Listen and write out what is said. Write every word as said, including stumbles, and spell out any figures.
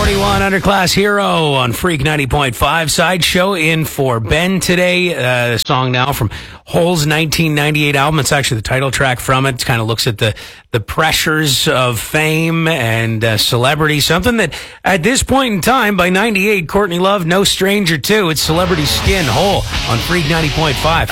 twenty-one Underclass Hero on Freak ninety point five. Sideshow in for Ben today. Uh, the song now from Hole's nineteen ninety-eight album. It's actually the title track from it. It kind of looks at the, the pressures of fame and uh, celebrity. Something that at this point in time, by ninety-eight, Courtney Love, no stranger to. It's Celebrity Skin, Hole on Freak ninety point five.